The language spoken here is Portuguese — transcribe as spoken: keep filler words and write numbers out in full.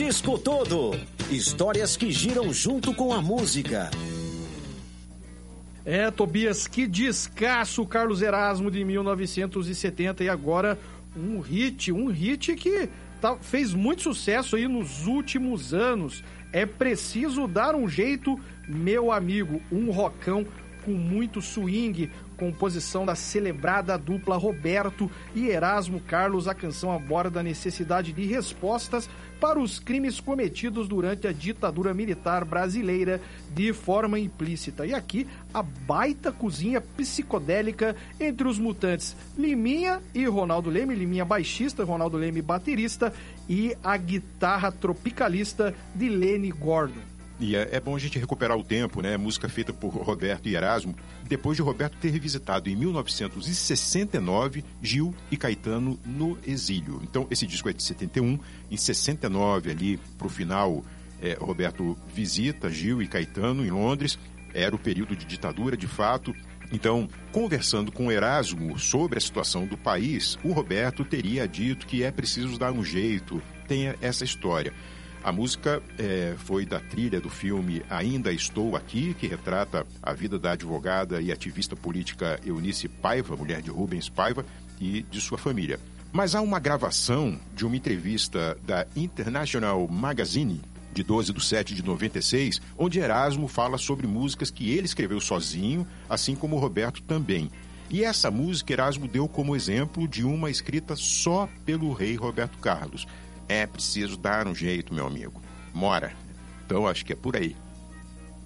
disco todo. Histórias que giram junto com a música. É, Tobias, que descasso, Carlos Erasmo de mil novecentos e setenta, e agora um hit, um hit que tá, fez muito sucesso aí nos últimos anos. É preciso dar um jeito, meu amigo, um rockão com muito swing, composição da celebrada dupla Roberto e Erasmo Carlos. A canção aborda a necessidade de respostas para os crimes cometidos durante a ditadura militar brasileira de forma implícita. E aqui a baita cozinha psicodélica entre os mutantes Liminha e Ronaldo Leme, Liminha baixista, Ronaldo Leme baterista, e a guitarra tropicalista de Lenny Gordon. E é, é bom a gente recuperar o tempo, né? Música feita por Roberto e Erasmo, depois de Roberto ter revisitado em mil novecentos e sessenta e nove Gil e Caetano no exílio. Então, esse disco é de setenta e um, em sessenta e nove, ali pro final, é, Roberto visita Gil e Caetano em Londres, era o período de ditadura, de fato. Então, conversando com Erasmo sobre a situação do país, o Roberto teria dito que é preciso dar um jeito, tem essa história. A música é, foi da trilha do filme Ainda Estou Aqui, que retrata a vida da advogada e ativista política Eunice Paiva, mulher de Rubens Paiva, e de sua família. Mas há uma gravação de uma entrevista da International Magazine, de doze de setembro de noventa e seis, onde Erasmo fala sobre músicas que ele escreveu sozinho, assim como o Roberto também. E essa música Erasmo deu como exemplo de uma escrita só pelo rei Roberto Carlos. É preciso dar um jeito, meu amigo. Mora. Então, acho que é por aí.